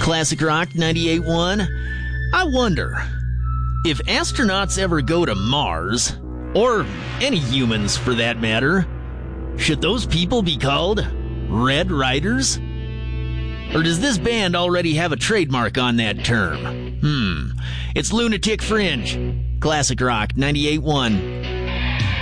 Classic Rock 98.1. I wonder, if astronauts ever go to Mars, or any humans for that matter, should those people be called Red Riders? Or does this band already have a trademark on that term? It's Lunatic Fringe. Classic Rock 98.1.